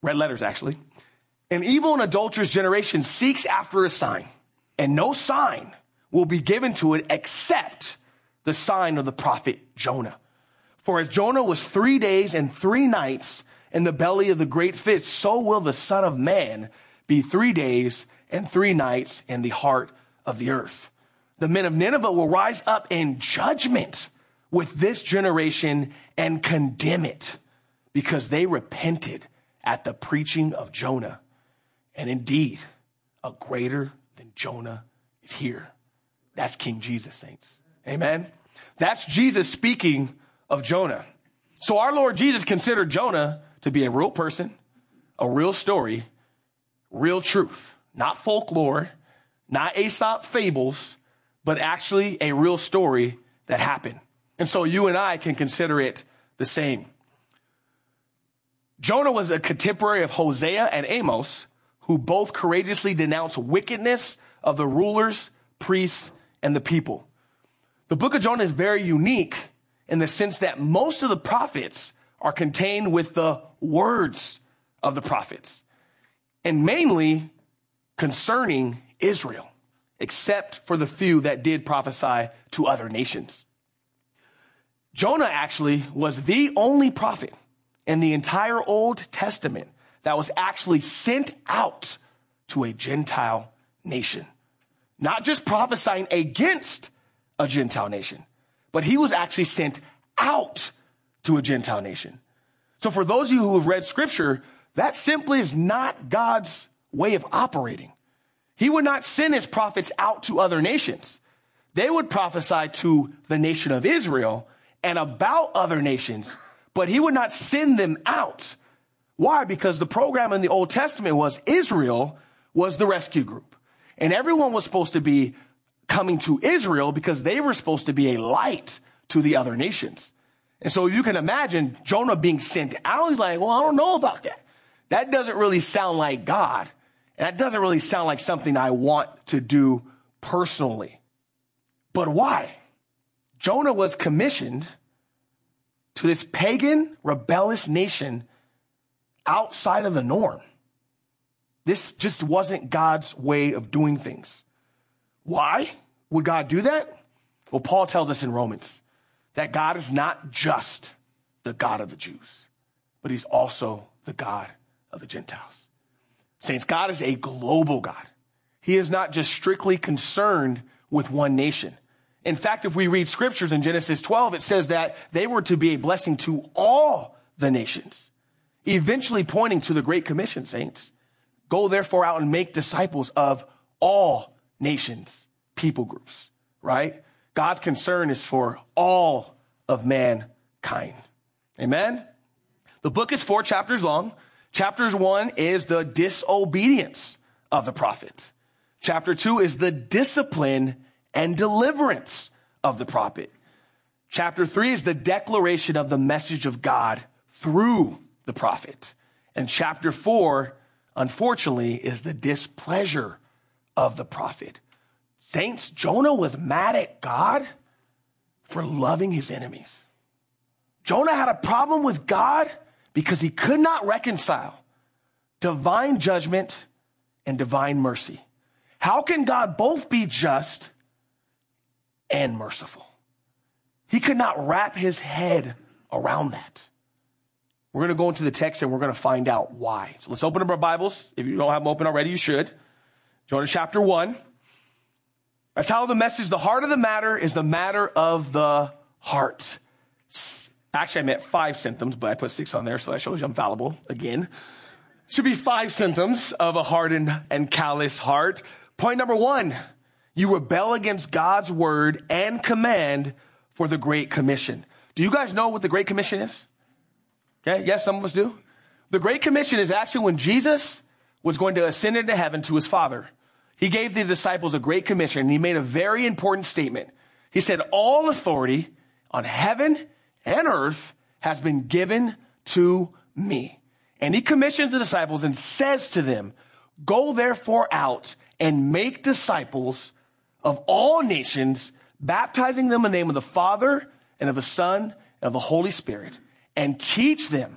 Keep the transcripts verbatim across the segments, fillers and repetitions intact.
red letters actually. An evil and adulterous generation seeks after a sign, and no sign will be given to it except the sign of the prophet Jonah. For as Jonah was three days and three nights in the belly of the great fish, so will the Son of Man be three days and three nights in the heart of the earth. The men of Nineveh will rise up in judgment with this generation and condemn it, because they repented at the preaching of Jonah. And indeed, a greater than Jonah is here. That's King Jesus, saints. Amen. That's Jesus speaking of Jonah. So our Lord Jesus considered Jonah to be a real person, a real story, real truth, not folklore, not Aesop fables, but actually a real story that happened. And so you and I can consider it the same. Jonah was a contemporary of Hosea and Amos, who both courageously denounced wickedness of the rulers, priests, and the people. The book of Jonah is very unique in the sense that most of the prophets are contained with the words of the prophets, and mainly concerning Israel, except for the few that did prophesy to other nations. Jonah actually was the only prophet in the entire Old Testament that was actually sent out to a Gentile nation. Not just prophesying against a Gentile nation, but he was actually sent out to a Gentile nation. So for those of you who have read scripture, that simply is not God's way of operating. He would not send his prophets out to other nations. They would prophesy to the nation of Israel and about other nations, but he would not send them out. Why? Because the program in the Old Testament was Israel was the rescue group. And everyone was supposed to be coming to Israel because they were supposed to be a light to the other nations. And so you can imagine Jonah being sent out. He's like, well, I don't know about that. That doesn't really sound like God. And that doesn't really sound like something I want to do personally. But why? Jonah was commissioned to this pagan, rebellious nation outside of the norm. This just wasn't God's way of doing things. Why would God do that? Well, Paul tells us in Romans that God is not just the God of the Jews, but he's also the God of the Gentiles. Saints, God is a global God. He is not just strictly concerned with one nation. In fact, if we read scriptures in Genesis twelve, it says that they were to be a blessing to all the nations, eventually pointing to the Great Commission, saints. Go therefore out and make disciples of all nations, people groups, right? God's concern is for all of mankind. Amen. The book is four chapters long. Chapters one is the disobedience of the prophet. Chapter two is the discipline and deliverance of the prophet. Chapter three is the declaration of the message of God through the prophet. And chapter four, unfortunately, is the displeasure of the prophet. Saints, Jonah was mad at God for loving his enemies. Jonah had a problem with God because he could not reconcile divine judgment and divine mercy. How can God both be just and merciful? He could not wrap his head around that. We're going to go into the text and we're going to find out why. So let's open up our Bibles. If you don't have them open already, you should. Jonah chapter one. I title the message, The Heart of the Matter is the Matter of the Heart. Actually, I meant five symptoms, but I put six on there, so that shows you I'm fallible again. Should be five symptoms of a hardened and callous heart. Point number one, you rebel against God's word and command for the Great Commission. Do you guys know what the Great Commission is? Okay, yes, some of us do. The Great Commission is actually when Jesus was going to ascend into heaven to his Father. He gave the disciples a great commission, and he made a very important statement. He said, all authority on heaven and earth has been given to me. And he commissions the disciples and says to them, go therefore out and make disciples of all nations, baptizing them in the name of the Father and of the Son and of the Holy Spirit, and teach them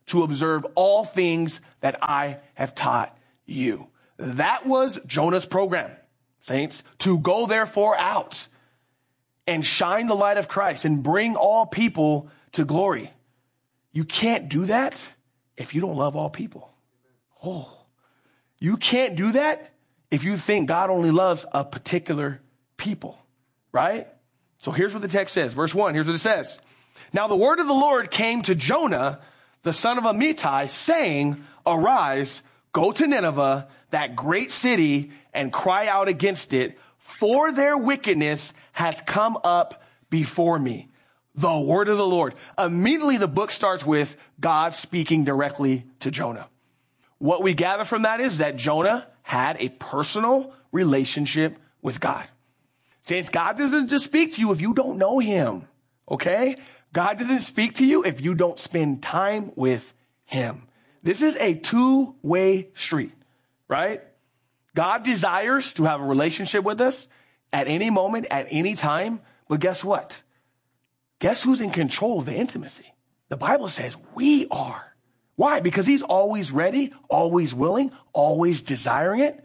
to observe all things that I have taught you. That was Jonah's program, saints, to go therefore out and shine the light of Christ and bring all people to glory. You can't do that if you don't love all people. Oh, you can't do that if you think God only loves a particular people, right? So here's what the text says. Verse one, here's what it says. Now the word of the Lord came to Jonah, the son of Amittai, saying, arise, go to Nineveh, that great city, and cry out against it, for their wickedness has come up before me. The word of the Lord. Immediately the book starts with God speaking directly to Jonah. What we gather from that is that Jonah had a personal relationship with God. Saints, God doesn't just speak to you if you don't know him, okay? God doesn't speak to you if you don't spend time with him. This is a two-way street, right? God desires to have a relationship with us at any moment, at any time. But guess what? Guess who's in control of the intimacy? The Bible says we are. Why? Because he's always ready, always willing, always desiring it.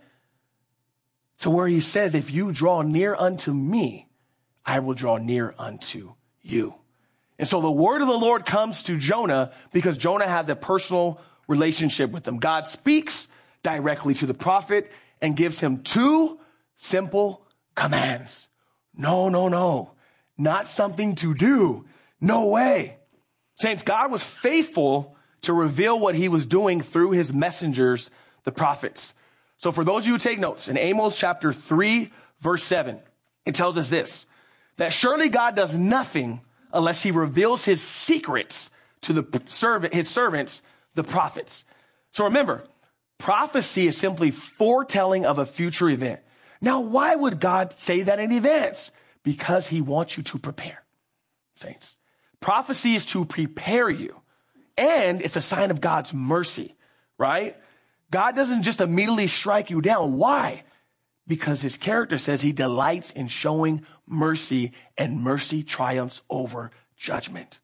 To where he says, if you draw near unto me, I will draw near unto you. And so the word of the Lord comes to Jonah because Jonah has a personal relationship with him. God speaks directly to the prophet and gives him two simple commands. No, no, no. Not something to do. No way. Saints, God was faithful to reveal what he was doing through his messengers, the prophets. So for those of you who take notes, in Amos chapter three, verse seven, it tells us this, that surely God does nothing unless he reveals his secrets to the servant, his servants, the prophets. So remember, prophecy is simply foretelling of a future event. Now, why would God say that in advance? Because he wants you to prepare, saints. Prophecy is to prepare you, and it's a sign of God's mercy, right? God doesn't just immediately strike you down. Why? Because his character says he delights in showing mercy, and mercy triumphs over judgment.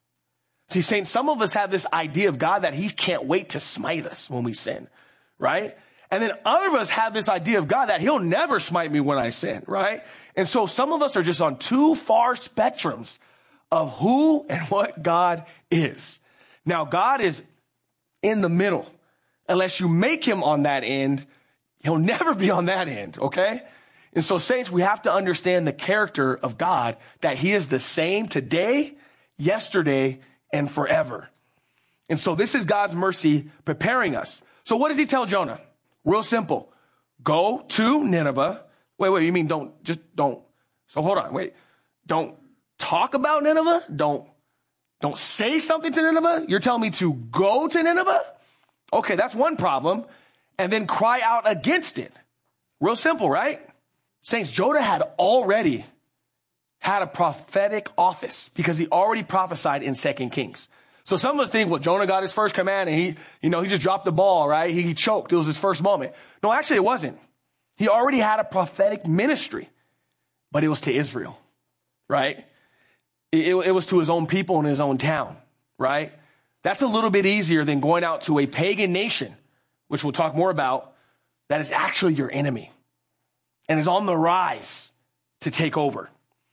See, saints, some of us have this idea of God that he can't wait to smite us when we sin, right? And then other of us have this idea of God that he'll never smite me when I sin, right? And so some of us are just on two far spectrums of who and what God is. Now, God is in the middle. Unless you make him on that end, he'll never be on that end, okay? And so, saints, we have to understand the character of God, that he is the same today, yesterday, and forever. And so this is God's mercy preparing us. So what does he tell Jonah? Real simple. Go to Nineveh. Wait, wait, you mean don't, just don't. So hold on, wait. Don't talk about Nineveh? Don't, don't say something to Nineveh? You're telling me to go to Nineveh? Okay, that's one problem. And then cry out against it. Real simple, right? Saints, Jonah had already had a prophetic office because he already prophesied in Second Kings. So some of us think, well, Jonah got his first command and he, you know, he just dropped the ball, right? He, he choked. It was his first moment. No, actually it wasn't. He already had a prophetic ministry, but it was to Israel, right? It, it, it was to his own people in his own town, right? That's a little bit easier than going out to a pagan nation, which we'll talk more about, that is actually your enemy and is on the rise to take over.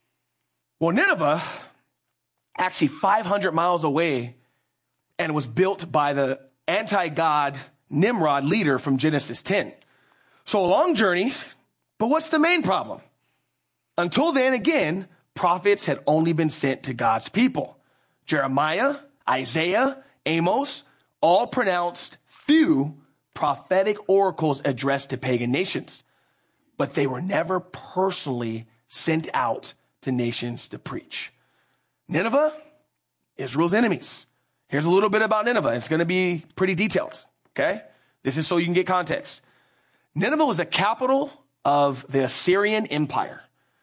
Well, Nineveh, actually five hundred miles away, and was built by the anti-God Nimrod leader from Genesis ten. So a long journey, but what's the main problem? Until then, again, prophets had only been sent to God's people. Jeremiah, Isaiah, Amos, all pronounced few prophetic oracles addressed to pagan nations, but they were never personally sent out to nations to preach. Nineveh, Israel's enemies. Here's a little bit about Nineveh. It's going to be pretty detailed, okay? This is so you can get context. Nineveh was the capital of the Assyrian Empire.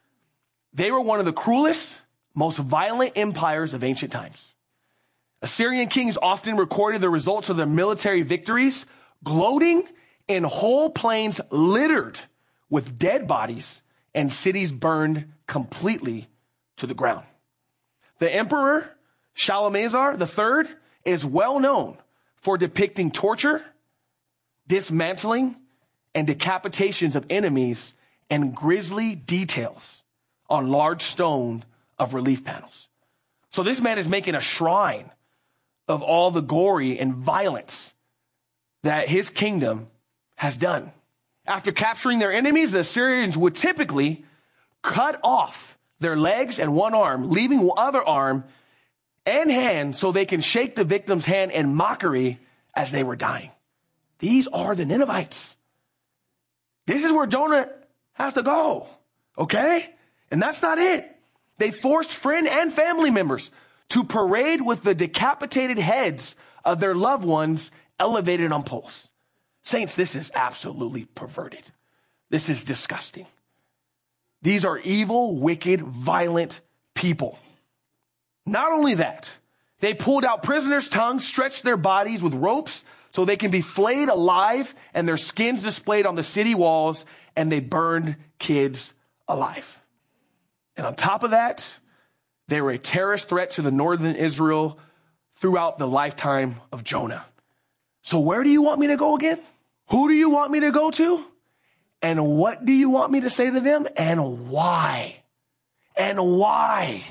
They were one of the cruelest, most violent empires of ancient times. Assyrian kings often recorded the results of their military victories, gloating in whole plains littered with dead bodies and cities burned completely to the ground. The emperor Shalmaneser the third is well known for depicting torture, dismantling, and decapitations of enemies and grisly details on large stone of relief panels. So this man is making a shrine of all the glory and violence that his kingdom has done. After capturing their enemies, the Assyrians would typically cut off their legs and one arm, leaving the other arm and hand so they can shake the victim's hand in mockery as they were dying. These are the Ninevites. This is where Jonah has to go, okay? And that's not it. They forced friend and family members to parade with the decapitated heads of their loved ones elevated on poles. Saints, this is absolutely perverted. This is disgusting. These are evil, wicked, violent people. Not only that, they pulled out prisoners' tongues, stretched their bodies with ropes so they can be flayed alive and their skins displayed on the city walls, and they burned kids alive. And on top of that, they were a terrorist threat to the northern Israel throughout the lifetime of Jonah. So where do you want me to go again? Who do you want me to go to? And what do you want me to say to them? And why? And why?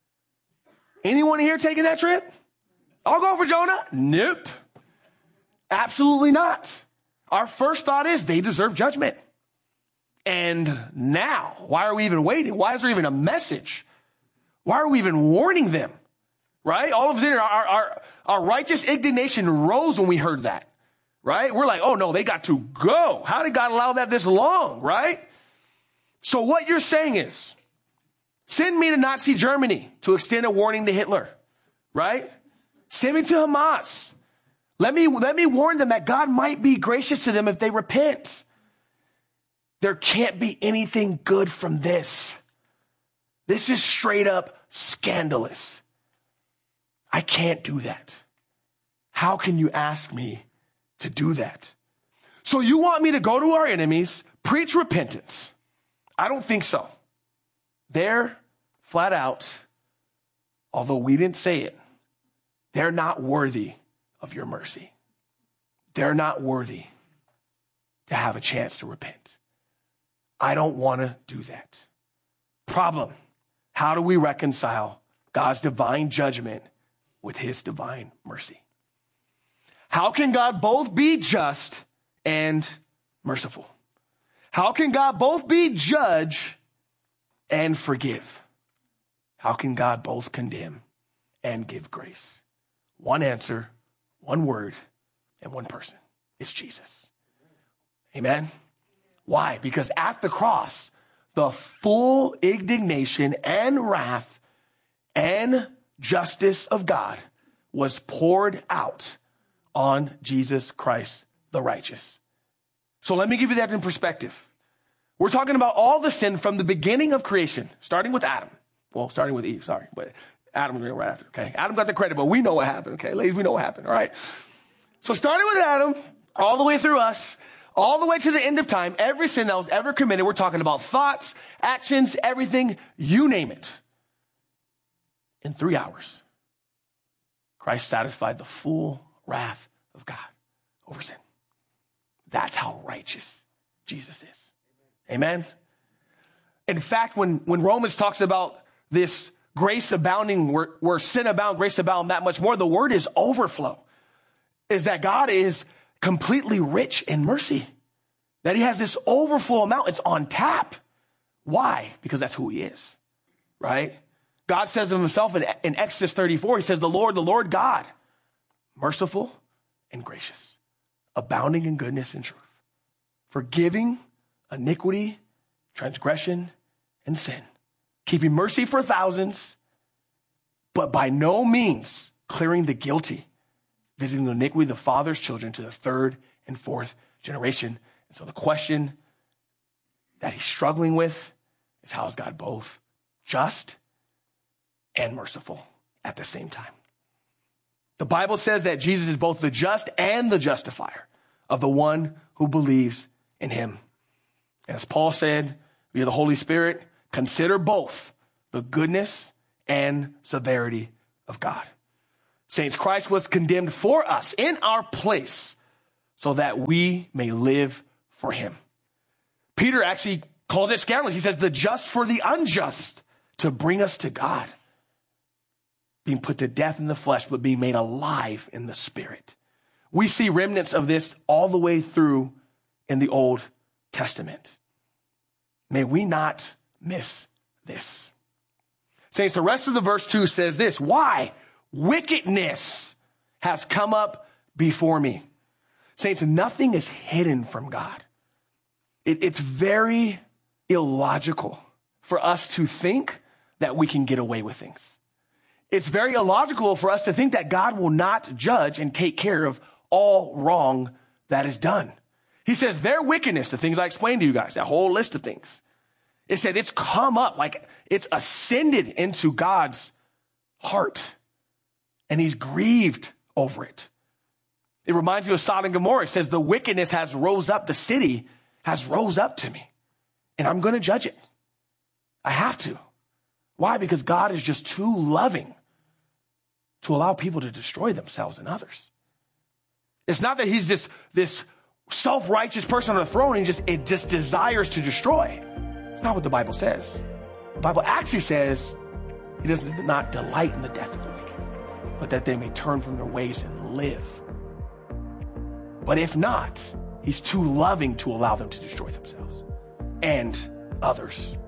Anyone here taking that trip? I'll go for Jonah. Nope. Absolutely not. Our first thought is they deserve judgment. And now, why are we even waiting? Why is there even a message? Why are we even warning them? Right? All of a sudden, our, our, our righteous indignation rose when we heard that. Right? We're like, oh no, they got to go. How did God allow that this long? Right? So what you're saying is, send me to Nazi Germany to extend a warning to Hitler. Right? Send me to Hamas. Let me, let me warn them that God might be gracious to them if they repent. There can't be anything good from this. This is straight up scandalous. I can't do that. How can you ask me to do that? So you want me to go to our enemies, preach repentance? I don't think so. They're flat out, although we didn't say it, they're not worthy of your mercy. They're not worthy to have a chance to repent. I don't want to do that. Problem. How do we reconcile God's divine judgment with his divine mercy? How can God both be just and merciful? How can God both be judge and forgive? How can God both condemn and give grace? One answer, one word, and one person. It's Jesus. Amen? Why? Because at the cross, the full indignation and wrath and justice of God was poured out on Jesus Christ, the righteous. So let me give you that in perspective. We're talking about all the sin from the beginning of creation, starting with Adam. Well, starting with Eve, sorry, but Adam was right after, okay? Adam got the credit, but we know what happened, okay? Ladies, we know what happened, all right? So starting with Adam, all the way through us, all the way to the end of time, every sin that was ever committed, we're talking about thoughts, actions, everything, you name it. In three hours, Christ satisfied the full wrath of God over sin. That's how righteous Jesus is. Amen? In fact, when, when Romans talks about this grace abounding, where, where sin abound, grace abound that much more, the word is overflow. Is that God is completely rich in mercy. That he has this overflow amount. It's on tap. Why? Because that's who he is. Right? God says of himself in, in Exodus thirty-four, he says, the Lord, the Lord God, merciful and gracious, abounding in goodness and truth, forgiving iniquity, transgression, and sin, keeping mercy for thousands, but by no means clearing the guilty, visiting the iniquity of the father's children to the third and fourth generation. And so the question that he's struggling with is, how is God both just and merciful at the same time? The Bible says that Jesus is both the just and the justifier of the one who believes in him. And as Paul said, via the Holy Spirit, consider both the goodness and severity of God. Saints, Christ was condemned for us in our place so that we may live for him. Peter actually calls it scandalous. He says the just for the unjust to bring us to God. Being put to death in the flesh, but being made alive in the spirit. We see remnants of this all the way through in the Old Testament. May we not miss this. Saints, the rest of the verse two says this: why? Wickedness has come up before me. Saints, nothing is hidden from God. It, it's very illogical for us to think that we can get away with things. It's very illogical for us to think that God will not judge and take care of all wrong that is done. He says their wickedness, the things I explained to you guys, that whole list of things, it said it's come up, like it's ascended into God's heart, and he's grieved over it. It reminds me of Sodom and Gomorrah. It says the wickedness has rose up, the city has rose up to me, and I'm going to judge it. I have to. Why? Because God is just too loving to allow people to destroy themselves and others. It's not that he's just this self-righteous person on the throne and just it just desires to destroy. It's not what the Bible says. The Bible actually says he does not delight in the death of the wicked, but that they may turn from their ways and live. But if not, he's too loving to allow them to destroy themselves and others.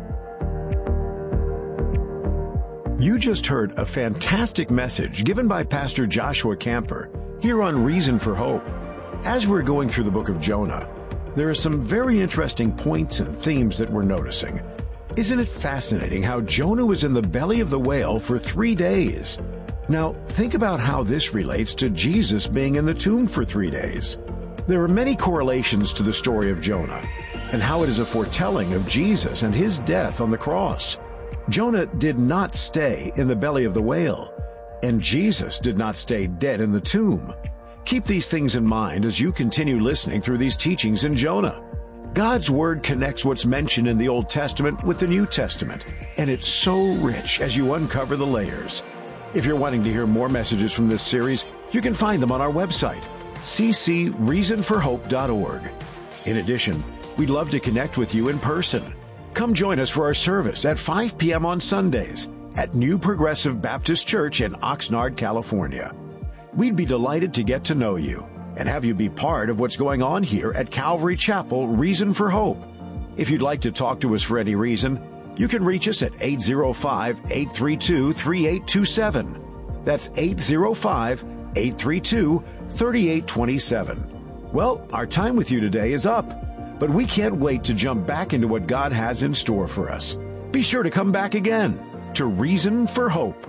You just heard a fantastic message given by Pastor Joshua Camper here on Reason for Hope. As we're going through the book of Jonah, there are some very interesting points and themes that we're noticing. Isn't it fascinating how Jonah was in the belly of the whale for three days? Now, think about how this relates to Jesus being in the tomb for three days. There are many correlations to the story of Jonah and how it is a foretelling of Jesus and his death on the cross. Jonah did not stay in the belly of the whale, and Jesus did not stay dead in the tomb. Keep these things in mind as you continue listening through these teachings in Jonah. God's Word connects what's mentioned in the Old Testament with the New Testament, and it's so rich as you uncover the layers. If you're wanting to hear more messages from this series, you can find them on our website, c c reason for hope dot org. In addition, we'd love to connect with you in person. Come join us for our service at five p.m. on Sundays at New Progressive Baptist Church in Oxnard, California. We'd be delighted to get to know you and have you be part of what's going on here at Calvary Chapel, Reason for Hope. If you'd like to talk to us for any reason, you can reach us at eight zero five, eight three two, three eight two seven. That's eight zero five, eight three two, three eight two seven. Well, our time with you today is up, but we can't wait to jump back into what God has in store for us. Be sure to come back again to Reason for Hope.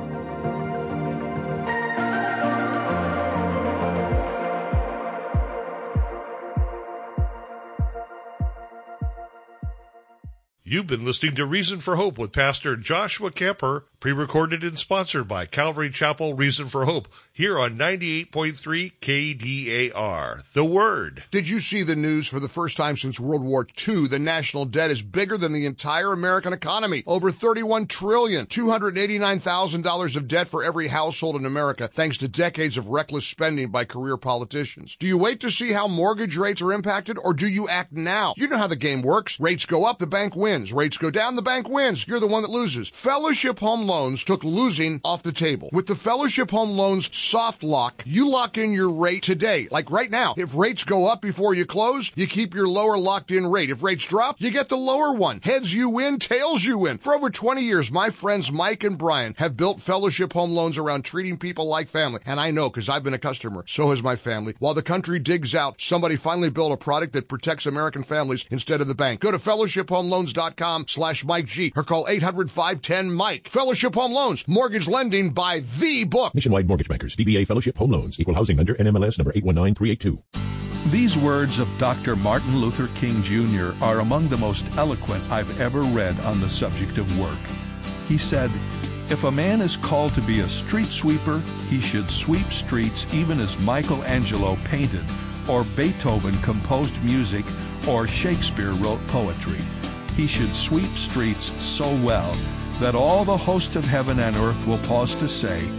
You've been listening to Reason for Hope with Pastor Joshua Camper, pre-recorded and sponsored by Calvary Chapel Reason for Hope, here on ninety-eight point three K D A R, The Word. Did you see the news? For the first time since World War Two, the national debt is bigger than the entire American economy. Over thirty-one trillion dollars, two hundred eighty-nine thousand dollars of debt for every household in America, thanks to decades of reckless spending by career politicians. Do you wait to see how mortgage rates are impacted, or do you act now? You know how the game works. Rates go up, the bank wins. Rates go down, the bank wins. You're the one that loses. Fellowship Home Loans took losing off the table. With the Fellowship Home Loans soft lock, you lock in your rate today. Like right now, if rates go up before you close, you keep your lower locked in rate. If rates drop, you get the lower one. Heads you win, tails you win. For over twenty years, my friends Mike and Brian have built Fellowship Home Loans around treating people like family. And I know because I've been a customer. So has my family. While the country digs out, somebody finally built a product that protects American families instead of the bank. Go to fellowship home loans dot com slash Mike G or call eight hundred, five one zero, Mike. Fellowship Home Loans. Mortgage lending by the book. Nationwide Mortgage Bankers. D B A Fellowship Home Loans. Equal housing lender. N M L S number eight one nine three eight two. These words of Doctor Martin Luther King Junior are among the most eloquent I've ever read on the subject of work. He said, "If a man is called to be a street sweeper, he should sweep streets even as Michelangelo painted, or Beethoven composed music, or Shakespeare wrote poetry. He should sweep streets so well that all the host of heaven and earth will pause to say,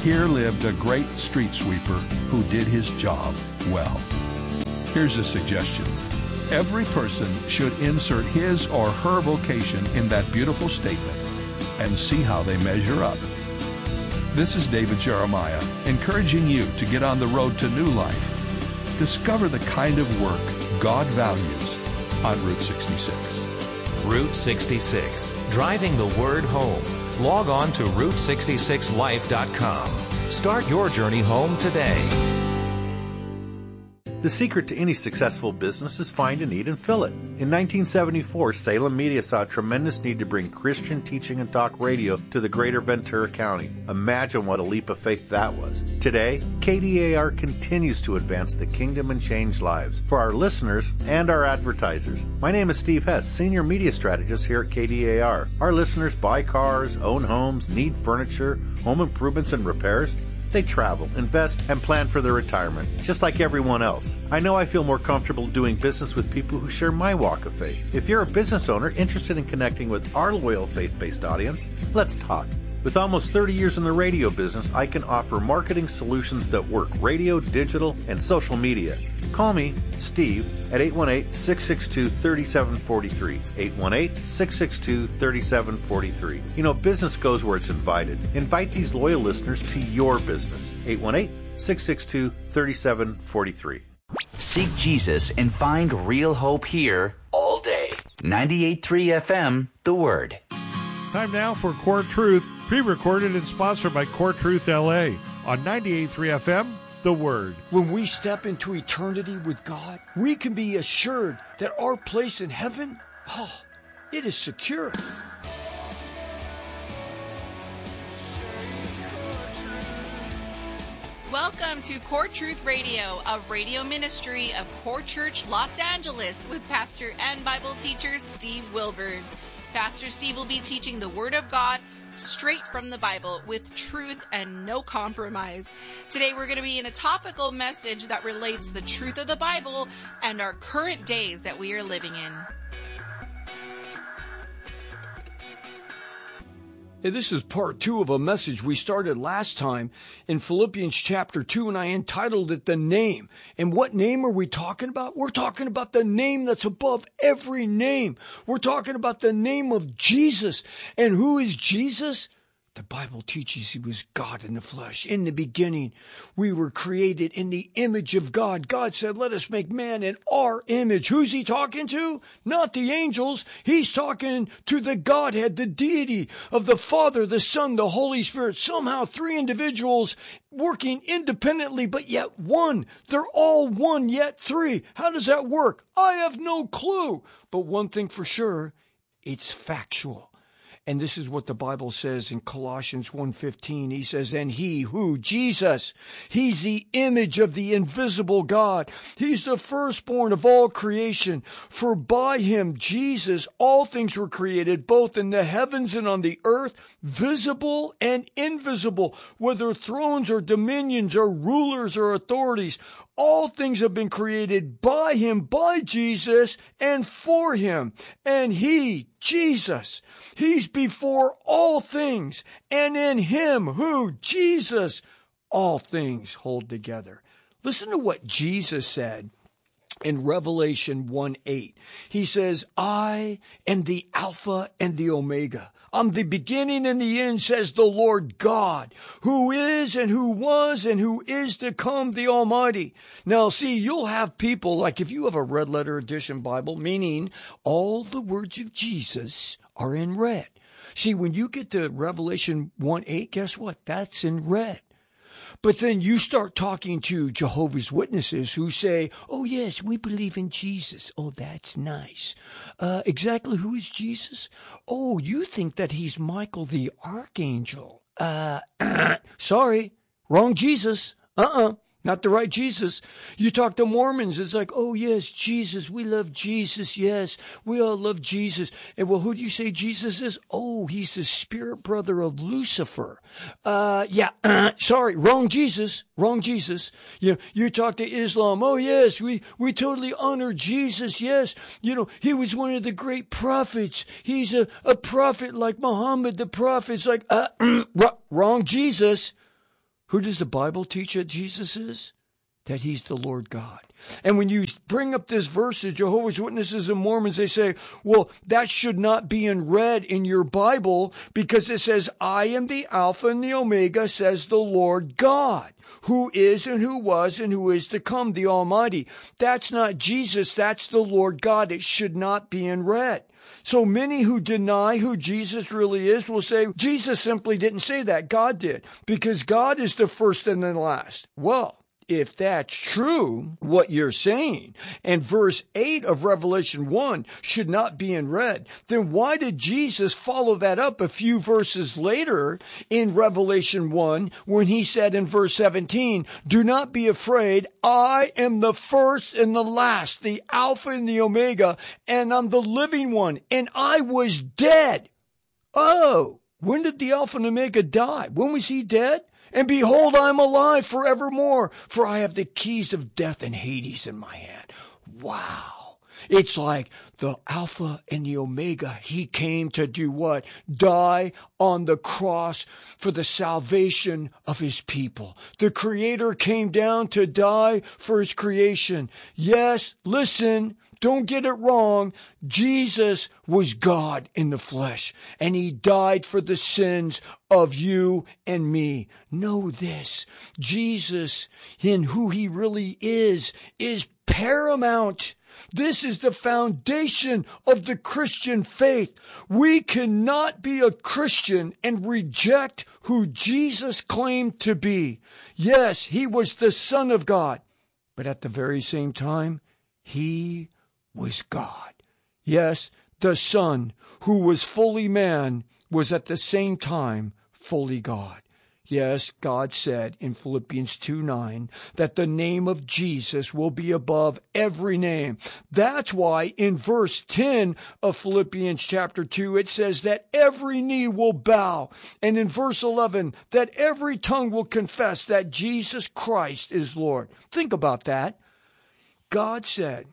Here lived a great street sweeper who did his job well. Here's a suggestion. Every person should insert his or her vocation in that beautiful statement and see how they measure up. This is David Jeremiah, encouraging you to get on the road to new life. Discover the kind of work God values on Route sixty-six. Route sixty-six, driving the word home. Log on to route sixty-six life dot com. Start your journey home today. The secret to any successful business is find a need and fill it. In nineteen seventy-four, Salem Media saw a tremendous need to bring Christian teaching and talk radio to the greater Ventura County. Imagine what a leap of faith that was. Today, K D A R continues to advance the kingdom and change lives for our listeners and our advertisers. My name is Steve Hess, Senior Media Strategist here at K D A R. Our listeners buy cars, own homes, need furniture, home improvements and repairs. They travel, invest, and plan for their retirement, just like everyone else. I know I feel more comfortable doing business with people who share my walk of faith. If you're a business owner interested in connecting with our loyal faith-based audience, let's talk. With almost thirty years in the radio business, I can offer marketing solutions that work radio, digital, and social media. Call me, Steve, at eight one eight, six six two, three seven four three. eight one eight, six six two, three seven four three. You know, business goes where it's invited. Invite these loyal listeners to your business. eight one eight, six six two, three seven four three. Seek Jesus and find real hope here all day. ninety-eight point three F M, The Word. Time now for Core Truth, pre-recorded and sponsored by Core Truth L A on ninety-eight point three F M, The Word. When we step into eternity with God, we can be assured that our place in heaven, oh, it is secure. Welcome to Core Truth Radio, a radio ministry of Core Church Los Angeles with pastor and Bible teacher Steve Wilburn. Pastor Steve will be teaching the Word of God straight from the Bible with truth and no compromise. Today we're going to be in a topical message that relates the truth of the Bible and our current days that we are living in. Hey, this is part two of a message we started last time in Philippians chapter two, and I entitled it The Name. And what name are we talking about? We're talking about the name that's above every name. We're talking about the name of Jesus. And who is Jesus? The Bible teaches he was God in the flesh. In the beginning, we were created in the image of God. God said, let us make man in our image. Who's he talking to? Not the angels. He's talking to the Godhead, the deity of the Father, the Son, the Holy Spirit. Somehow three individuals working independently, but yet one. They're all one, yet three. How does that work? I have no clue. But one thing for sure, it's factual. And this is what the Bible says in Colossians one fifteen. He says, and he who, Jesus, he's the image of the invisible God. He's the firstborn of all creation. For by him, Jesus, all things were created, both in the heavens and on the earth, visible and invisible, whether thrones or dominions or rulers or authorities. All things have been created by him, by Jesus, and for him. And he, Jesus, he's before all things. And in him, who? Jesus, all things hold together. Listen to what Jesus said in Revelation one eight. He says, I am the Alpha and the Omega. I'm the beginning and the end, says the Lord God, who is and who was and who is to come, the Almighty. Now, see, you'll have people, like if you have a red letter edition Bible, meaning all the words of Jesus are in red. See, when you get to Revelation one eight, guess what? That's in red. But then you start talking to Jehovah's Witnesses who say, oh, yes, we believe in Jesus. Oh, that's nice. Uh, exactly who is Jesus? Oh, you think that he's Michael the Archangel. Uh, sorry, wrong Jesus. Uh-uh. Not the right Jesus. You talk to Mormons, it's like, oh, yes, Jesus, we love Jesus, yes, we all love Jesus. And well, who do you say Jesus is? Oh, he's the spirit brother of Lucifer. Uh, yeah, uh, sorry, wrong Jesus, wrong Jesus. You, you talk to Islam, oh, yes, we, we totally honor Jesus, yes. You know, he was one of the great prophets. He's a, a prophet like Muhammad the prophet. It's like, uh, wrong Jesus. Who does the Bible teach that Jesus is? That he's the Lord God. And when you bring up this verse of Jehovah's Witnesses and Mormons, they say, well, that should not be in red in your Bible because it says, I am the Alpha and the Omega, says the Lord God, who is and who was and who is to come, the Almighty. That's not Jesus. That's the Lord God. It should not be in red. So many who deny who Jesus really is will say, Jesus simply didn't say that. God did, because God is the first and the last. Well, if that's true, what you're saying, and verse eight of Revelation one should not be in red, then why did Jesus follow that up a few verses later in Revelation one when he said in verse seventeen, do not be afraid, I am the first and the last, the Alpha and the Omega, and I'm the living one, and I was dead. Oh, when did the Alpha and Omega die? When was he dead? And behold, I am alive forevermore, for I have the keys of death and Hades in my hand. Wow. It's like the Alpha and the Omega. He came to do what? Die on the cross for the salvation of his people. The Creator came down to die for his creation. Yes, listen. Don't get it wrong. Jesus was God in the flesh, and he died for the sins of you and me. Know this. Jesus, in who he really is, is paramount. This is the foundation of the Christian faith. We cannot be a Christian and reject who Jesus claimed to be. Yes, he was the Son of God, but at the very same time, he was God. Yes, the Son, who was fully man, was at the same time fully God. Yes, God said in Philippians two nine that the name of Jesus will be above every name. That's why in verse ten of Philippians chapter two, it says that every knee will bow. And in verse eleven, that every tongue will confess that Jesus Christ is Lord. Think about that. God said,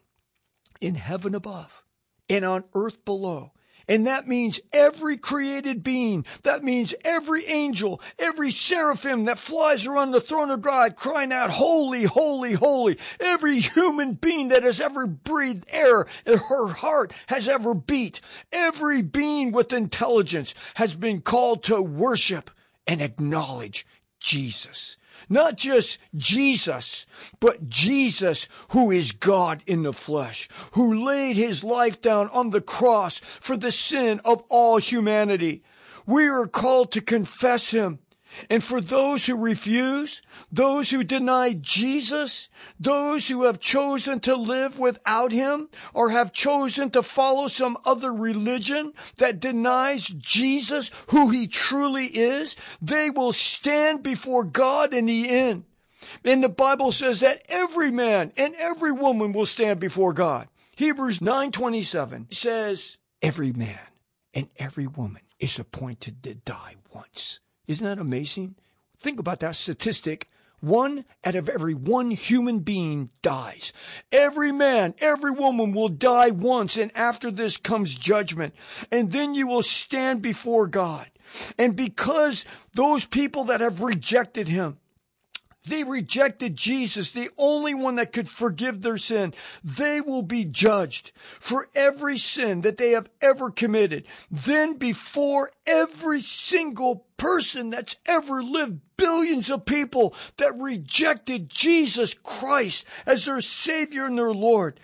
in heaven above and on earth below. And that means every created being. That means every angel, every seraphim that flies around the throne of God crying out, holy, holy, holy. Every human being that has ever breathed air and her heart has ever beat. Every being with intelligence has been called to worship and acknowledge Jesus. Not just Jesus, but Jesus, who is God in the flesh, who laid his life down on the cross for the sin of all humanity. We are called to confess him. And for those who refuse, those who deny Jesus, those who have chosen to live without him or have chosen to follow some other religion that denies Jesus, who he truly is, they will stand before God in the end. And the Bible says that every man and every woman will stand before God. Hebrews nine twenty-seven says, every man and every woman is appointed to die once. Isn't that amazing? Think about that statistic. One out of every one human being dies. Every man, every woman will die once, and after this comes judgment. And then you will stand before God. And because those people that have rejected him, they rejected Jesus, the only one that could forgive their sin. They will be judged for every sin that they have ever committed. Then before every single person that's ever lived, billions of people that rejected Jesus Christ as their Savior and their Lord,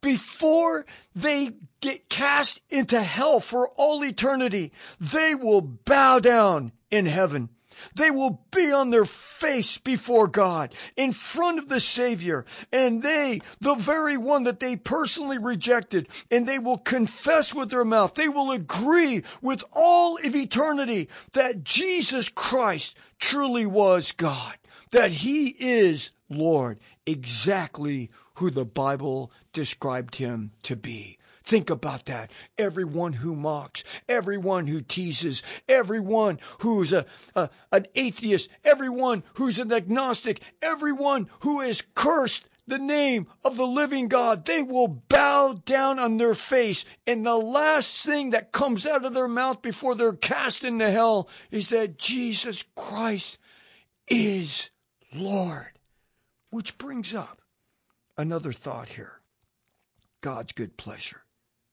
before they get cast into hell for all eternity, they will bow down in heaven. They will be on their face before God in front of the Savior, and they, the very one that they personally rejected, and they will confess with their mouth, they will agree with all of eternity that Jesus Christ truly was God, that he is Lord, exactly who the Bible described him to be. Think about that. Everyone who mocks, everyone who teases, everyone who's a, a an atheist, everyone who's an agnostic, everyone who has cursed the name of the living God, they will bow down on their face. And the last thing that comes out of their mouth before they're cast into hell is that Jesus Christ is Lord. Which brings up another thought here. God's good pleasure.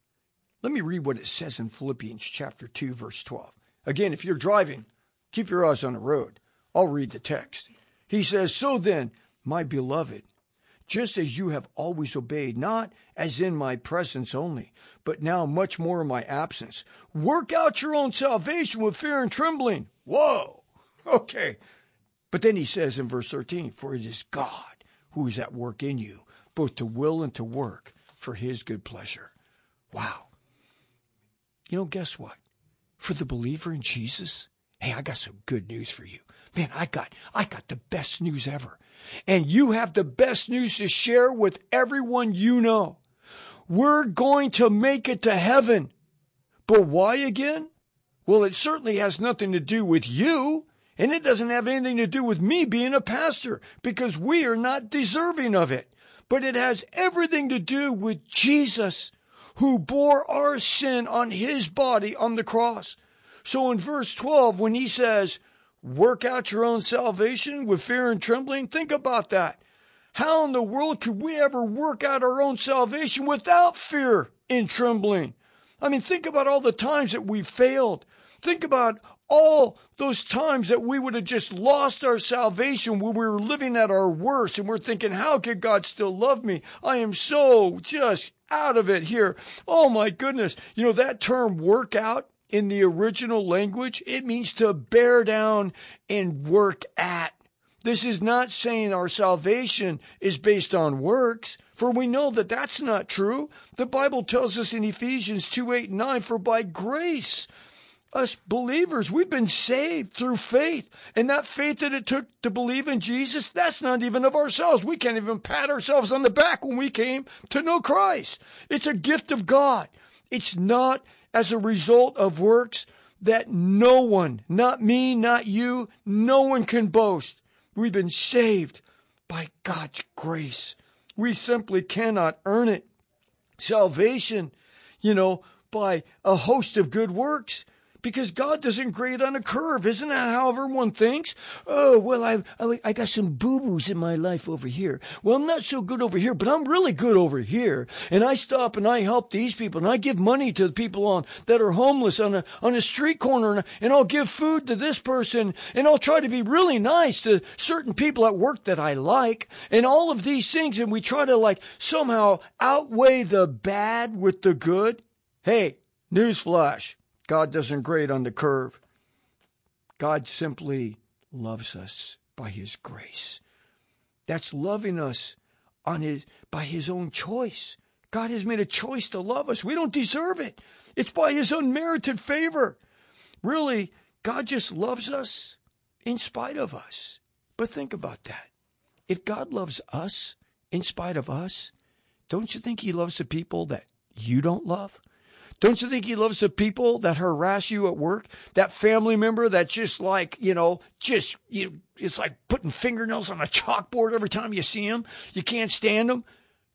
Let me read what it says in Philippians chapter two, verse twelve. Again, if you're driving, keep your eyes on the road. I'll read the text. He says, so then, my beloved, just as you have always obeyed, not as in my presence only, but now much more in my absence, work out your own salvation with fear and trembling. Whoa. Okay. But then he says in verse thirteen, for it is God who is at work in you, both to will and to work for his good pleasure. Wow. You know, guess what? For the believer in Jesus, hey, I got some good news for you. Man, I got, I got the best news ever. And you have the best news to share with everyone you know. We're going to make it to heaven. But why again? Well, it certainly has nothing to do with you. And it doesn't have anything to do with me being a pastor, because we are not deserving of it. But it has everything to do with Jesus, who bore our sin on his body on the cross. So in verse twelve, when he says, work out your own salvation with fear and trembling, think about that. How in the world could we ever work out our own salvation without fear and trembling? I mean, think about all the times that we failed. Think about all those times that we would have just lost our salvation when we were living at our worst and we're thinking, how could God still love me? I am so just out of it here. Oh my goodness. You know, that term work out in the original language, it means to bear down and work at. This is not saying our salvation is based on works, for we know that that's not true. The Bible tells us in Ephesians two, eight, and nine, for by grace, us believers, we've been saved through faith. And that faith that it took to believe in Jesus, that's not even of ourselves. We can't even pat ourselves on the back when we came to know Christ. It's a gift of God. It's not as a result of works that no one, not me, not you, no one can boast. We've been saved by God's grace. We simply cannot earn it. Salvation, you know, by a host of good works. Because God doesn't grade on a curve. Isn't that how everyone thinks? Oh, well, I, I, I got some boo-boos in my life over here. Well, I'm not so good over here, but I'm really good over here. And I stop and I help these people and I give money to the people on that are homeless on a, on a street corner, and, and I'll give food to this person, and I'll try to be really nice to certain people at work that I like, and all of these things. And we try to like somehow outweigh the bad with the good. Hey, newsflash. God doesn't grade on the curve. God simply loves us by his grace. That's loving us on his, by his own choice. God has made a choice to love us. We don't deserve it. It's by his unmerited favor. Really, God just loves us in spite of us. But think about that. If God loves us in spite of us, don't you think he loves the people that you don't love? Don't you think he loves the people that harass you at work? That family member that just like, you know, just, you, it's like putting fingernails on a chalkboard every time you see him. You can't stand him.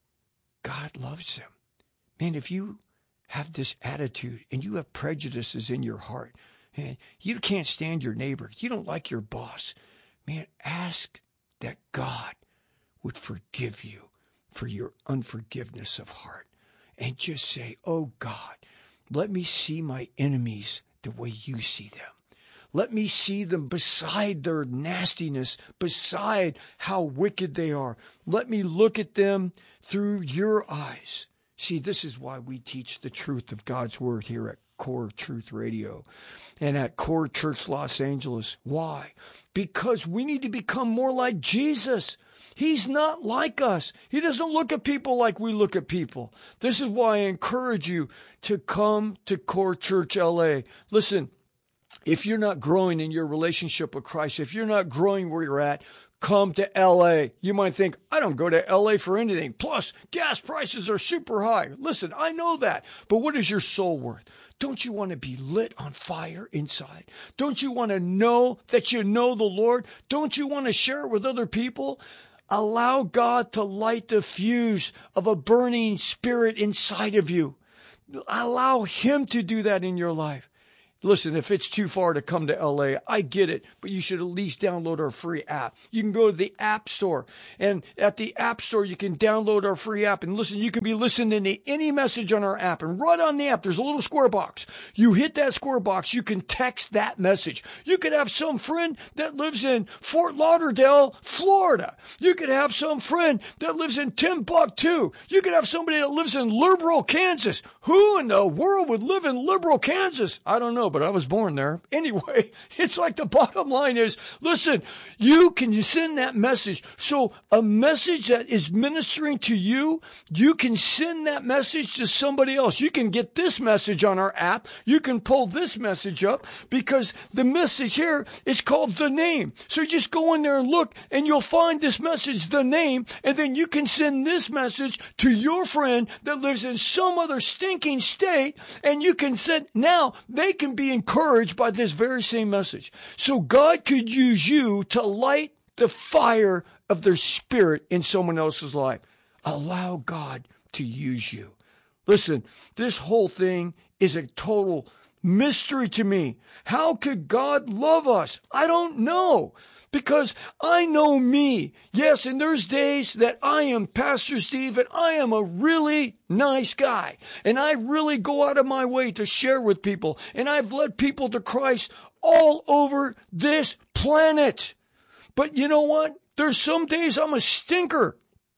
God loves them. Man, if you have this attitude and you have prejudices in your heart, and you can't stand your neighbor, you don't like your boss, man, ask that God would forgive you for your unforgiveness of heart. And just say, oh God, let me see my enemies the way you see them. Let me see them beside their nastiness, beside how wicked they are. Let me look at them through your eyes. See, this is why we teach the truth of God's word here at Core Truth Radio and at Core Church Los Angeles. Why? Because we need to become more like Jesus. He's not like us. He doesn't look at people like we look at people. This is why I encourage you to come to Core Church L A. Listen, if you're not growing in your relationship with Christ, if you're not growing where you're at, come to L A. You might think, I don't go to L A for anything. Plus, gas prices are super high. Listen, I know that. But what is your soul worth? Don't you want to be lit on fire inside? Don't you want to know that you know the Lord? Don't you want to share it with other people? Allow God to light the fuse of a burning spirit inside of you. Allow him to do that in your life. Listen, if it's too far to come to L A, I get it, but you should at least download our free app. You can go to the App Store, and at the App Store, you can download our free app. And listen, you can be listening to any message on our app. And right on the app, there's a little square box. You hit that square box, you can text that message. You could have some friend that lives in Fort Lauderdale, Florida. You could have some friend that lives in Timbuktu. You could have somebody that lives in Liberal, Kansas. Who in the world would live in Liberal, Kansas? I don't know, but I was born there. Anyway, it's like the bottom line is, listen, you can send that message. So a message that is ministering to you, you can send that message to somebody else. You can get this message on our app. You can pull this message up because the message here is called The Name. So you just go in there and look and you'll find this message, The Name, and then you can send this message to your friend that lives in some other stinking state, and you can send, now they can be encouraged by this very same message. So God could use you to light the fire of their spirit in someone else's life. Allow God to use you. Listen, this whole thing is a total mystery to me. How could God love us? I don't know. Because I know me. Yes, and there's days that I am Pastor Steve and I am a really nice guy. And I really go out of my way to share with people. And I've led people to Christ all over this planet. But you know what? There's some days I'm a stinker.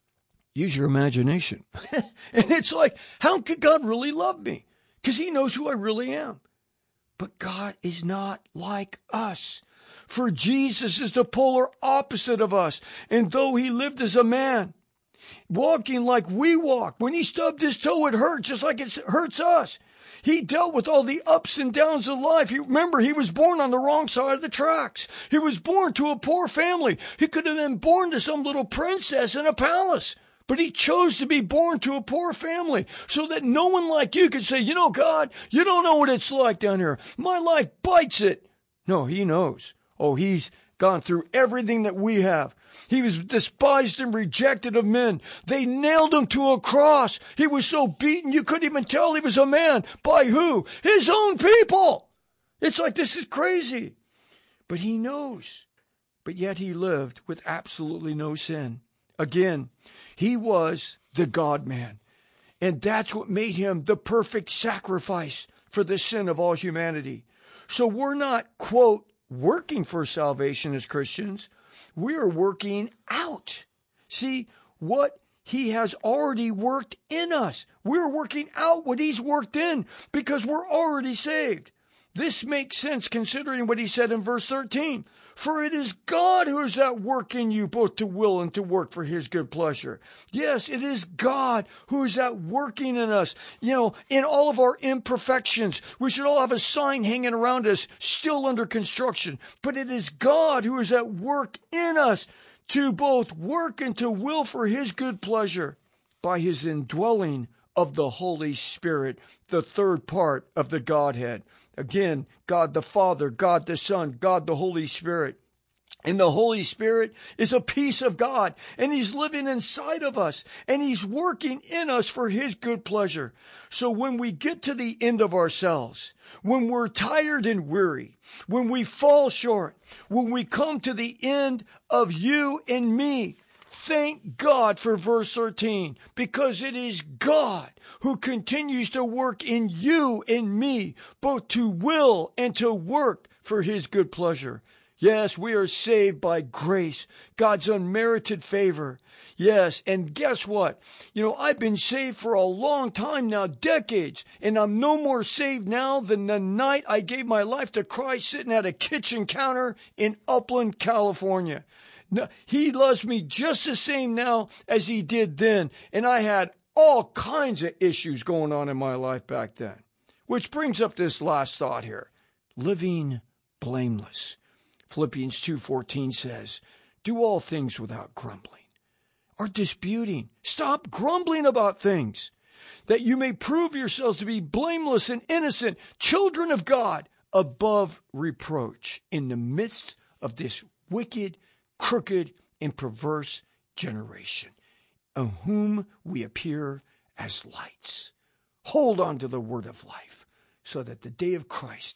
Use your imagination. And it's like, how could God really love me? Because he knows who I really am. But God is not like us. For Jesus is the polar opposite of us. And though he lived as a man, walking like we walk, when he stubbed his toe, it hurt just like it hurts us. He dealt with all the ups and downs of life. He, remember, he was born on the wrong side of the tracks. He was born to a poor family. He could have been born to some little princess in a palace. But he chose to be born to a poor family so that no one like you could say, you know, God, you don't know what it's like down here. My life bites it. No, he knows. Oh, he's gone through everything that we have. He was despised and rejected of men. They nailed him to a cross. He was so beaten you couldn't even tell he was a man. By who? His own people. It's like, this is crazy. But he knows. But yet he lived with absolutely no sin. Again, he was the God-man. And that's what made him the perfect sacrifice for the sin of all humanity. So we're not, quote, working for salvation as Christians. We are working out. See, what he has already worked in us. We're working out what he's worked in because we're already saved. This makes sense considering what he said in verse thirteen. For it is God who is at work in you both to will and to work for his good pleasure. Yes, it is God who is at working in us. You know, in all of our imperfections, we should all have a sign hanging around us, still under construction. But it is God who is at work in us to both work and to will for his good pleasure by his indwelling of the Holy Spirit, the third part of the Godhead. Again, God the Father, God the Son, God the Holy Spirit. And the Holy Spirit is a piece of God, and he's living inside of us, and he's working in us for his good pleasure. So when we get to the end of ourselves, when we're tired and weary, when we fall short, when we come to the end of you and me, thank God for verse thirteen, because it is God who continues to work in you and me, both to will and to work for his good pleasure. Yes, we are saved by grace, God's unmerited favor. Yes, and guess what? You know, I've been saved for a long time now, decades, and I'm no more saved now than the night I gave my life to Christ sitting at a kitchen counter in Upland, California. No, he loves me just the same now as he did then. And I had all kinds of issues going on in my life back then. Which brings up this last thought here. Living blameless. Philippians two fourteen says, do all things without grumbling or disputing. Stop grumbling about things, that you may prove yourselves to be blameless and innocent, children of God, above reproach in the midst of this wicked, crooked, and perverse generation, of whom we appear as lights. Hold on to the word of life, so that the day of Christ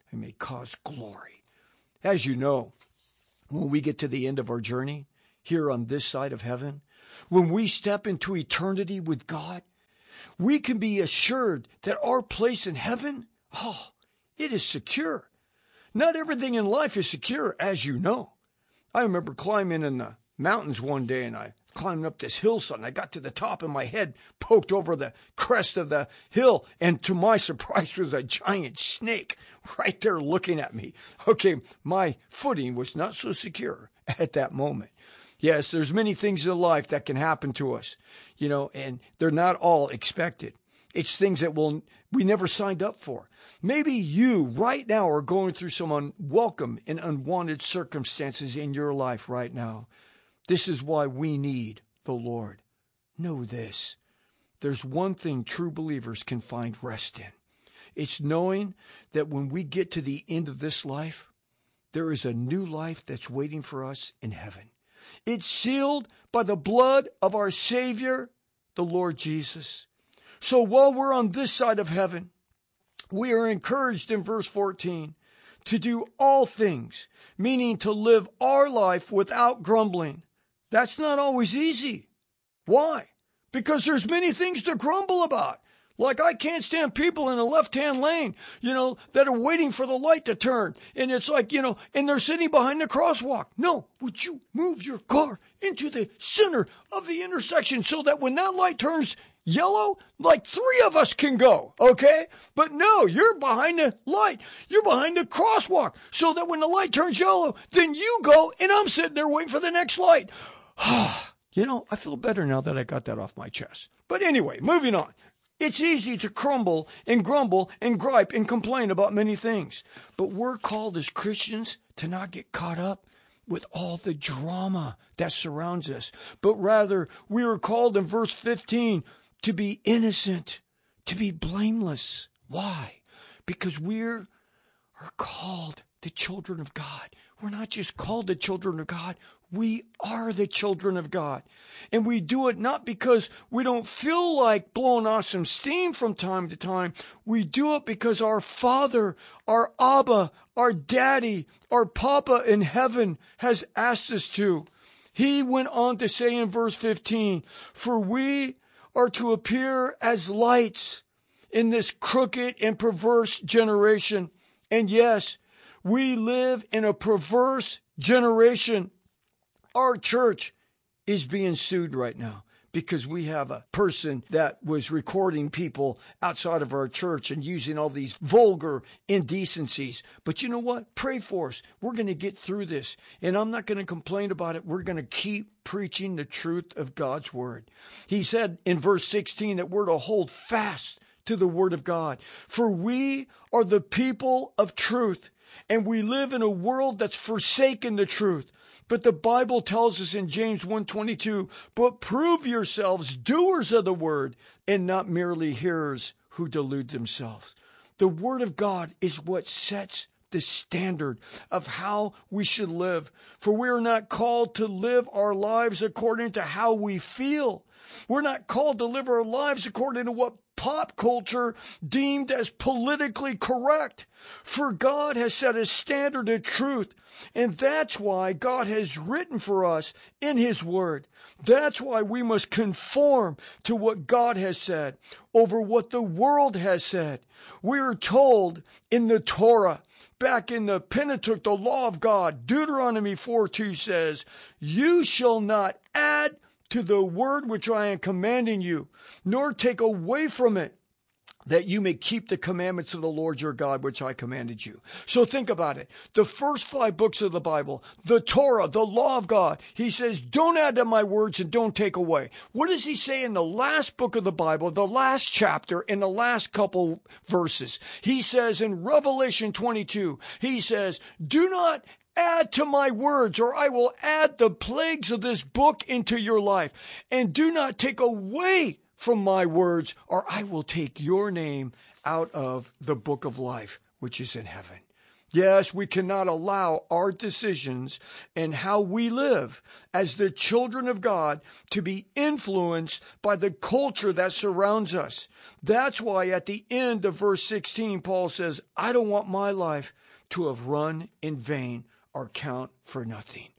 and may cause glory. As you know, when we get to the end of our journey here on this side of heaven, when we step into eternity with God, we can be assured that our place in heaven, oh, it is secure. Not everything in life is secure, as you know. I remember climbing in the mountains one day, and I climbed up this hillside, and I got to the top, and my head poked over the crest of the hill, and to my surprise, there was a giant snake right there looking at me. Okay, my footing was not so secure at that moment. Yes, there's many things in life that can happen to us, you know, and they're not all expected. It's things that we'll, we never signed up for. Maybe you right now are going through some unwelcome and unwanted circumstances in your life right now. This is why we need the Lord. Know this. There's one thing true believers can find rest in. It's knowing that when we get to the end of this life, there is a new life that's waiting for us in heaven. It's sealed by the blood of our Savior, the Lord Jesus. So while we're on this side of heaven, we are encouraged in verse fourteen to do all things, meaning to live our life without grumbling. That's not always easy. Why? Because there's many things to grumble about. Like I can't stand people in the left-hand lane, you know, that are waiting for the light to turn. And it's like, you know, and they're sitting behind the crosswalk. No, would you move your car into the center of the intersection so that when that light turns yellow, like three of us can go, okay? But no, you're behind the light. You're behind the crosswalk so that when the light turns yellow, then you go and I'm sitting there waiting for the next light. You know, I feel better now that I got that off my chest. But anyway, moving on. It's easy to crumble and grumble and gripe and complain about many things. But we're called as Christians to not get caught up with all the drama that surrounds us. But rather, we are called in verse fifteen to be innocent, to be blameless. Why? Because we're are called the children of God. We're not just called the children of God. We are the children of God. And we do it not because we don't feel like blowing off some steam from time to time. We do it because our Father, our Abba, our Daddy, our Papa in heaven has asked us to. He went on to say in verse fifteen, for we are to appear as lights in this crooked and perverse generation. And yes, we live in a perverse generation. Our church is being sued right now because we have a person that was recording people outside of our church and using all these vulgar indecencies. But you know what? Pray for us. We're going to get through this. And I'm not going to complain about it. We're going to keep preaching the truth of God's word. He said in verse sixteen that we're to hold fast to the word of God. For we are the people of truth, and we live in a world that's forsaken the truth. But the Bible tells us in James one twenty-two, but prove yourselves doers of the word and not merely hearers who delude themselves. The word of God is what sets the standard of how we should live. For we are not called to live our lives according to how we feel. We're not called to live our lives according to what pop culture deemed as politically correct. For God has set a standard of truth, and that's why God has written for us in His Word. That's why we must conform to what God has said over what the world has said. We are told in the Torah, back in the Pentateuch, the law of God, Deuteronomy four two says, you shall not add to the word which I am commanding you, nor take away from it, that you may keep the commandments of the Lord your God, which I commanded you. So think about it. The first five books of the Bible, the Torah, the law of God, He says, don't add to my words and don't take away. What does He say in the last book of the Bible, the last chapter, in the last couple verses? He says in Revelation twenty-two, He says, do not add to my words, or I will add the plagues of this book into your life. And do not take away from my words, or I will take your name out of the book of life, which is in heaven. Yes, we cannot allow our decisions and how we live as the children of God to be influenced by the culture that surrounds us. That's why at the end of verse sixteen, Paul says, I don't want my life to have run in vain or count for nothing.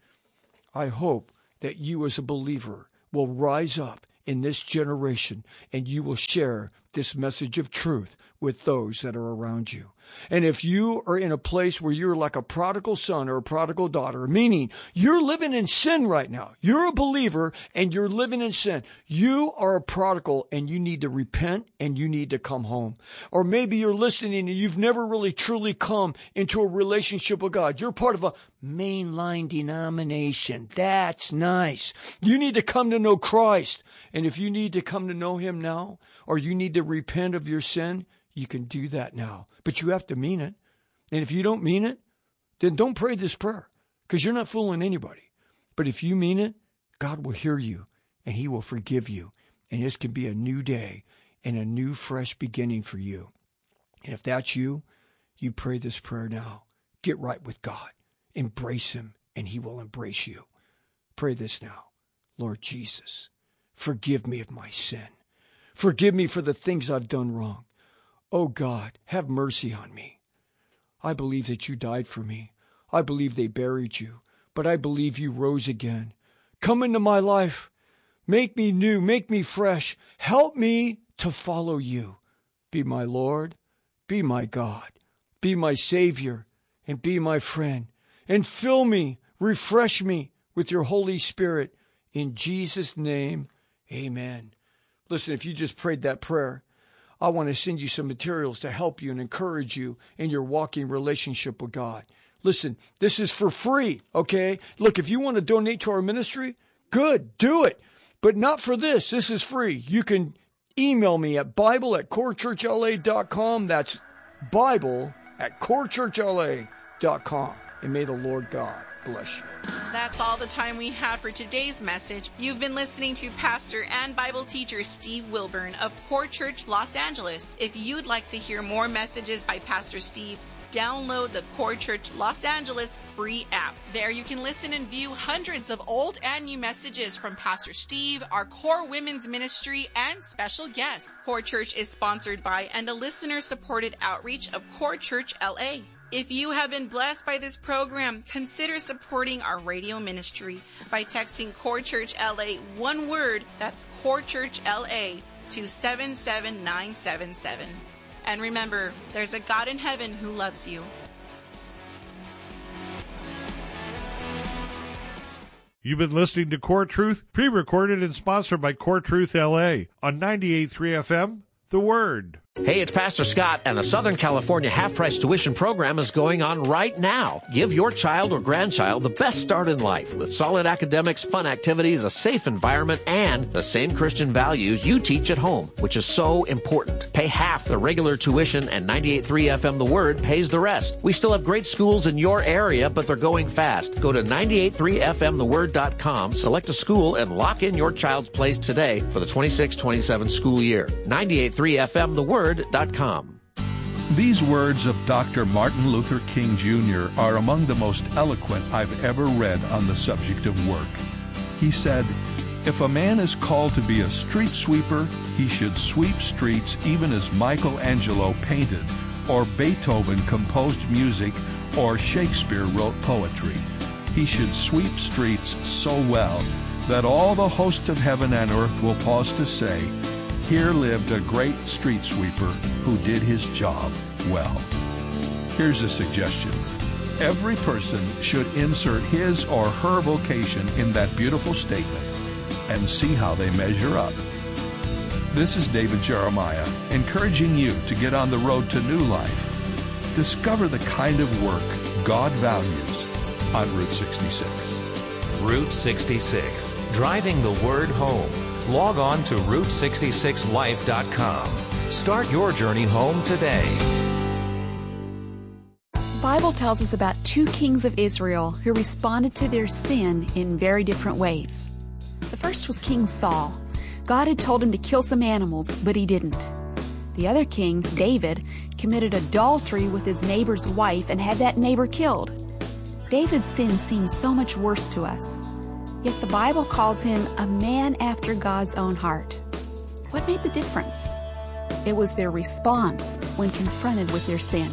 I hope that you as a believer will rise up in this generation and you will share this message of truth with those that are around you. And if you are in a place where you're like a prodigal son or a prodigal daughter, meaning you're living in sin right now, you're a believer and you're living in sin, you are a prodigal and you need to repent and you need to come home. Or maybe you're listening and you've never really truly come into a relationship with God. You're part of a mainline denomination. That's nice. You need to come to know Christ. And if you need to come to know him now, or you need to repent of your sin, you can do that now. But you have to mean it. And if you don't mean it, then don't pray this prayer, because you're not fooling anybody. But if you mean it, God will hear you and he will forgive you. And this can be a new day and a new fresh beginning for you. And if that's you, you pray this prayer now. Get right with God. Embrace him and he will embrace you. Pray this now. Lord Jesus, forgive me of my sin. Forgive me for the things I've done wrong. Oh God, have mercy on me. I believe that you died for me. I believe they buried you, but I believe you rose again. Come into my life. Make me new. Make me fresh. Help me to follow you. Be my Lord. Be my God. Be my Savior and be my friend. And fill me, refresh me with your Holy Spirit. In Jesus' name, amen. Listen, if you just prayed that prayer, I want to send you some materials to help you and encourage you in your walking relationship with God. Listen, this is for free, okay? Look, if you want to donate to our ministry, good, do it. But not for this. This is free. You can email me at Bible at core church L A dot com. That's Bible at core church L A dot com. And may the Lord God bless you. That's all the time we have for today's message. You've been listening to Pastor and Bible teacher Steve Wilburn of Core Church Los Angeles. If you'd like to hear more messages by Pastor Steve, download the Core Church Los Angeles free app. There you can listen and view hundreds of old and new messages from Pastor Steve, our Core Women's Ministry, and special guests. Core Church is sponsored by and a listener-supported outreach of Core Church L A. If you have been blessed by this program, consider supporting our radio ministry by texting Core Church L A, one word, that's Core Church L A, to seven seven nine seven seven. And remember, there's a God in heaven who loves you. You've been listening to Core Truth, pre-recorded and sponsored by Core Truth L A on ninety-eight point three F M, The Word. Hey, it's Pastor Scott, and the Southern California half-price tuition program is going on right now. Give your child or grandchild the best start in life with solid academics, fun activities, a safe environment, and the same Christian values you teach at home, which is so important. Pay half the regular tuition, and ninety-eight point three F M The Word pays the rest. We still have great schools in your area, but they're going fast. Go to ninety-eight point three F M the word dot com, select a school, and lock in your child's place today for the twenty-six twenty-seven school year. ninety-eight point three F M the word dot com. These words of Doctor Martin Luther King Junior are among the most eloquent I've ever read on the subject of work. He said, "If a man is called to be a street sweeper, he should sweep streets even as Michelangelo painted, or Beethoven composed music, or Shakespeare wrote poetry. He should sweep streets so well that all the host of heaven and earth will pause to say, 'Here lived a great street sweeper who did his job well.'" Here's a suggestion. Every person should insert his or her vocation in that beautiful statement and see how they measure up. This is David Jeremiah, encouraging you to get on the road to new life. Discover the kind of work God values on Route sixty-six. Route sixty-six, driving the word home. Log on to route sixty-six life dot com. Start your journey home today. The Bible tells us about two kings of Israel who responded to their sin in very different ways. The first was King Saul. God had told him to kill some animals, but he didn't. The other king, David, committed adultery with his neighbor's wife and had that neighbor killed. David's sin seems so much worse to us, yet the Bible calls him a man after God's own heart. What made the difference? It was their response when confronted with their sin.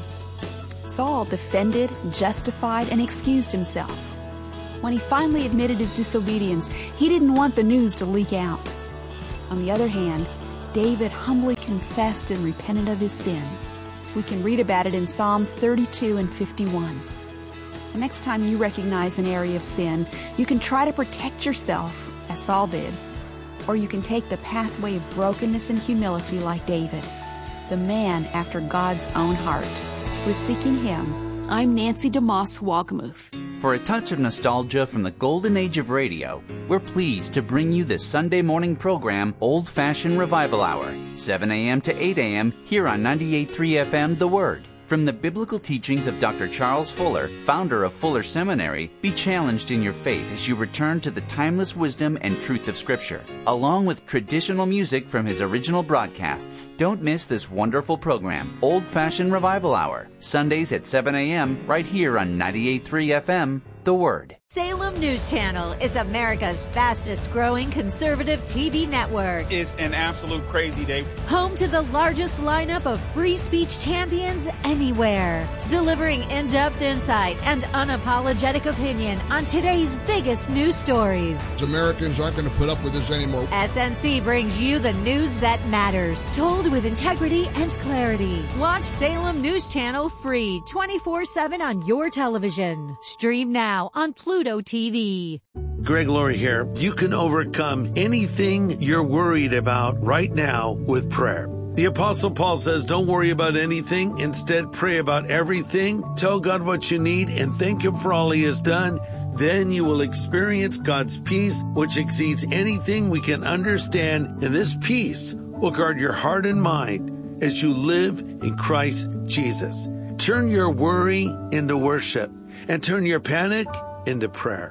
Saul defended, justified, and excused himself. When he finally admitted his disobedience, he didn't want the news to leak out. On the other hand, David humbly confessed and repented of his sin. We can read about it in Psalms thirty-two and fifty-one. The next time you recognize an area of sin, you can try to protect yourself, as Saul did, or you can take the pathway of brokenness and humility like David, the man after God's own heart. With Seeking Him, I'm Nancy DeMoss Walgemuth. For a touch of nostalgia from the golden age of radio, we're pleased to bring you the Sunday morning program Old Fashioned Revival Hour, seven a.m. to eight a.m. here on ninety-eight point three F M The Word. From the biblical teachings of Doctor Charles Fuller, founder of Fuller Seminary, be challenged in your faith as you return to the timeless wisdom and truth of Scripture, along with traditional music from his original broadcasts. Don't miss this wonderful program, Old Fashioned Revival Hour, Sundays at seven a.m. right here on ninety-eight point three F M The Word. Salem News Channel is America's fastest growing conservative T V network. It's an absolute crazy day. Home to the largest lineup of free speech champions anywhere. Delivering in-depth insight and unapologetic opinion on today's biggest news stories. Americans aren't going to put up with this anymore. S N C brings you the news that matters, told with integrity and clarity. Watch Salem News Channel free twenty-four seven on your television. Stream now on Pluto T V. Greg Laurie here. You can overcome anything you're worried about right now with prayer. The Apostle Paul says, don't worry about anything. Instead, pray about everything. Tell God what you need and thank Him for all He has done. Then you will experience God's peace, which exceeds anything we can understand. And this peace will guard your heart and mind as you live in Christ Jesus. Turn your worry into worship and turn your panic into prayer.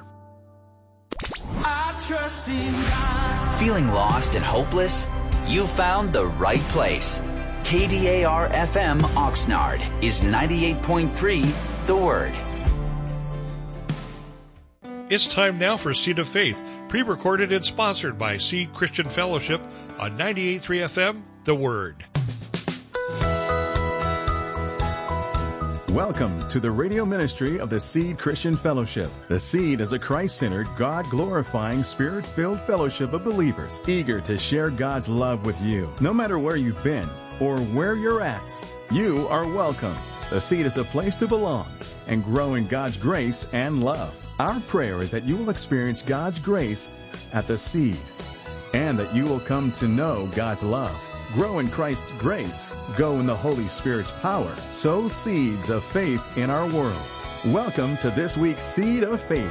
I trust in God. Feeling lost and hopeless? You found the right place. K D A R F M Oxnard is ninety-eight point three The Word. It's time now for Seed of Faith, pre-recorded and sponsored by Seed Christian Fellowship on ninety-eight point three F M The Word. Welcome to the radio ministry of the Seed Christian Fellowship. The Seed is a Christ-centered, God-glorifying, Spirit-filled fellowship of believers eager to share God's love with you. No matter where you've been or where you're at, you are welcome. The Seed is a place to belong and grow in God's grace and love. Our prayer is that you will experience God's grace at the Seed and that you will come to know God's love. Grow in Christ's grace. Go in the Holy Spirit's power. Sow seeds of faith in our world. Welcome to this week's Seed of Faith.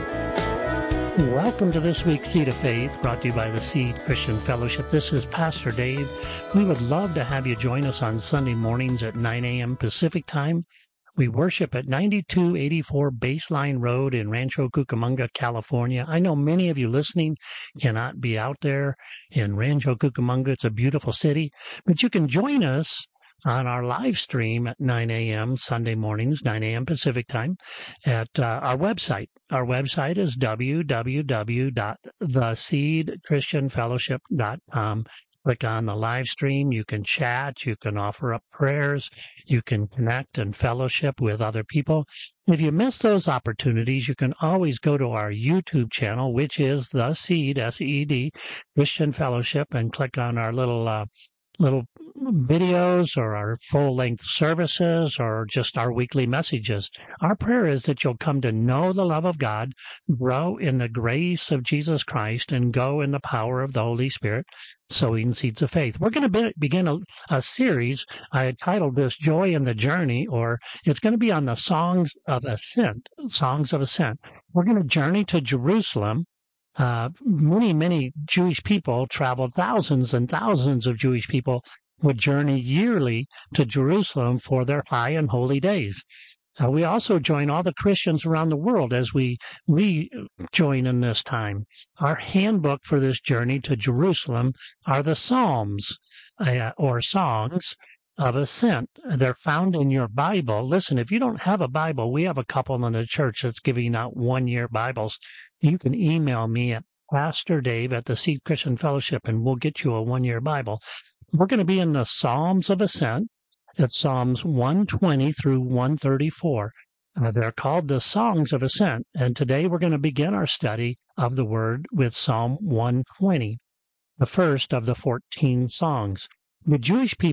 Welcome to this week's Seed of Faith, brought to you by the Seed Christian Fellowship. This is Pastor Dave. We would love to have you join us on Sunday mornings at nine a.m. Pacific Time. We worship at ninety-two eighty-four Baseline Road in Rancho Cucamonga, California. I know many of you listening cannot be out there in Rancho Cucamonga. It's a beautiful city, but you can join us on our live stream at nine a.m. Sunday mornings, nine a.m. Pacific Time, at uh, our website. Our website is w w w dot the seed christian fellowship dot com. Click on the live stream. You can chat. You can offer up prayers. You can connect and fellowship with other people. If you miss those opportunities, you can always go to our YouTube channel, which is The Seed, S E D, Christian Fellowship, and click on our little uh, little videos or our full-length services or just our weekly messages. Our prayer is that you'll come to know the love of God, grow in the grace of Jesus Christ, and go in the power of the Holy Spirit, sowing seeds of faith. We're going to be, begin a, a series. I titled this Joy in the Journey, or it's going to be on the Songs of Ascent, Songs of Ascent. We're going to journey to Jerusalem. Uh, many, many Jewish people traveled, thousands and thousands of Jewish people would journey yearly to Jerusalem for their high and holy days. Uh, we also join all the Christians around the world as we, we join in this time. Our handbook for this journey to Jerusalem are the Psalms, uh, or songs, of Ascent. They're found in your Bible. Listen, if you don't have a Bible, we have a couple in the church that's giving out one-year Bibles. You can email me at Pastor Dave at the Seed Christian Fellowship, and we'll get you a one-year Bible. We're going to be in the Psalms of Ascent. It's Psalms one twenty through one thirty-four. Uh, they're called the Songs of Ascent, and today we're going to begin our study of the Word with Psalm one twenty, the first of the fourteen songs. The Jewish people